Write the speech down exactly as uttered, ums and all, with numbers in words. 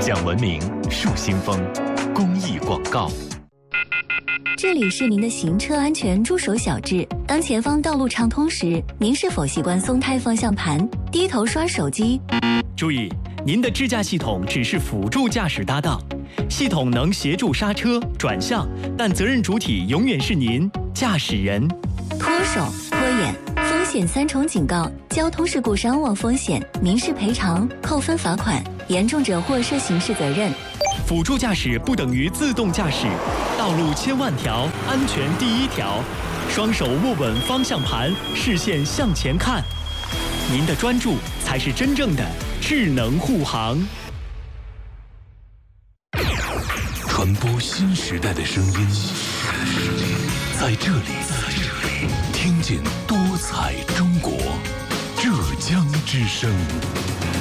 讲文明树新风，公益广告。 这里是您的行车安全助手小智。当前方道路畅通时，您是否习惯松开方向盘，低头刷手机？ 注意，您的支架系统只是辅助驾驶搭档，系统能协助刹车、转向，但责任主体永远是您驾驶人。 脱手、拖延，风险三重警告：交通事故伤亡风险、民事赔偿、扣分罚款，严重者或涉刑事责任。 辅助驾驶不等于自动驾驶，道路千万条，安全第一条。双手握稳方向盘，视线向前看，您的专注才是真正的智能护航。 传播新时代的声音，在这里，听见多彩中国，浙江之声。